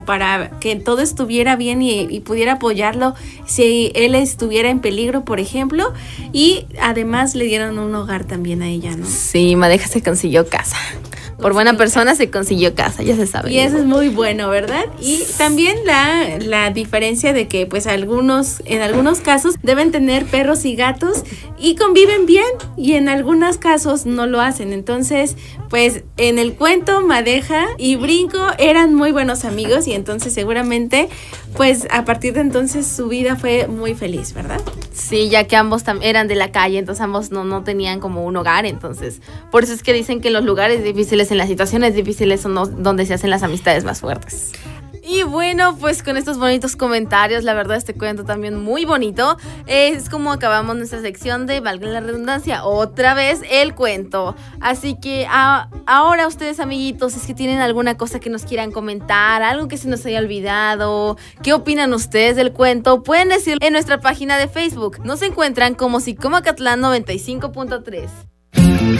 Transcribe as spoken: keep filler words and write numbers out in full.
para que todo estuviera bien y, y pudiera apoyarlo si él estuviera en peligro, por ejemplo, y además le dieron un hogar también a ella, ¿no? Sí, Madeja se consiguió casa. Por buena persona se consiguió casa, ya se sabe. Y eso es muy bueno, ¿verdad? Y también la, la diferencia de que pues algunos, en algunos casos deben tener perros y gatos y conviven bien, y en algunos casos no lo hacen. Entonces, pues en el cuento Madeja y Brinco eran muy buenos amigos, y entonces seguramente pues a partir de entonces su vida fue muy feliz, ¿verdad? Sí, ya que ambos tam- eran de la calle, entonces ambos no, no tenían como un hogar, entonces por eso es que dicen que en los lugares difíciles, en las situaciones difíciles son los, donde se hacen las amistades más fuertes. Y bueno, pues con estos bonitos comentarios, la verdad este cuento también muy bonito, es como acabamos nuestra sección de, valga la redundancia, otra vez el cuento. Así que a, ahora ustedes, amiguitos, es que tienen alguna cosa que nos quieran comentar, algo que se nos haya olvidado, ¿qué opinan ustedes del cuento? Pueden decirlo en nuestra página de Facebook. Nos encuentran como Psicomacatlán noventa y cinco punto tres.